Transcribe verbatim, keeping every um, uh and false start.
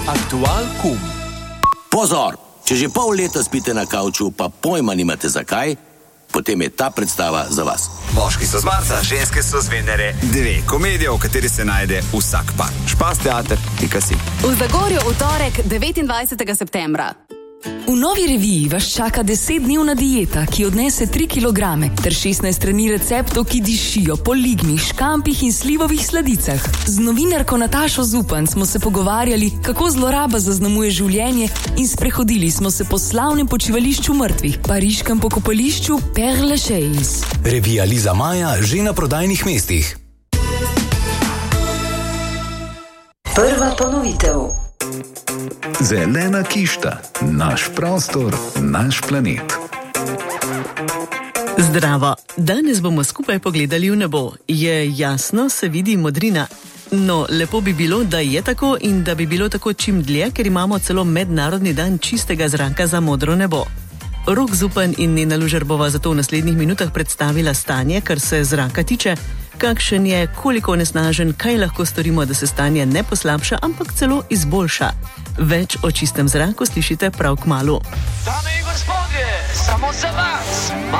Aktual kum. Pozor! Če že pol leta spite na kavču, pa pojma nimate zakaj, potem je ta predstava za vas. Moški so z Marsa, ženske so z Venere. Dve komedije, v kateri se najde vsak par. Špas teater, pika si. V Zagorju v torek, devetindvajsetega septembra. V novi reviji vas čaka desetdnevna dieta, ki odnese tri kilograme, ter šestnajst strani receptov, ki dišijo po lignih, škampih in slivovih sladicah. Z novinarko Natašo Zupan smo se pogovarjali, kako zloraba zaznamuje življenje, in sprehodili smo se po slavnem počivališču mrtvih, pariškem pokopališču Père Lachaise. Revija Liza Maja že na prodajnih mestih. Prva ponovitev. Zelena kišta, naš prostor, naš planet. Zdravo, danes bomo skupaj pogledali v nebo. Je jasno, se vidi modrina. No, lepo bi bilo, da je tako in da bi bilo tako čim dlje, ker imamo celo mednarodni dan čistega zraka za modro nebo. Rok Zupan in Nena Lužar bova zato v naslednjih minutah predstavila stanje, kar se zraka tiče, kakšen je, koliko onesnažen, kaj lahko storimo, da se stanje ne poslabša, ampak celo izboljša. Več o čistem zraku slišite prav kmalu. Dame in gospodje, samo za vas,